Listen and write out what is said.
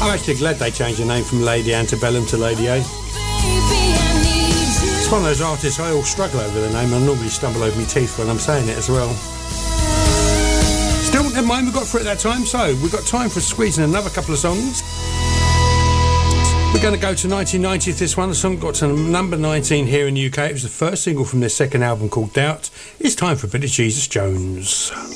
I'm actually glad they changed the name from Lady Antebellum to Lady A. It's one of those artists I all struggle over the name. I normally stumble over my teeth when I'm saying it as well. Still, never mind, we got through it that time, so we've got time for squeezing another couple of songs. We're going to go to 1990 with this one. The song got to number 19 here in the UK. It was the first single from their second album called Doubt. It's time for a bit of Jesus Jones.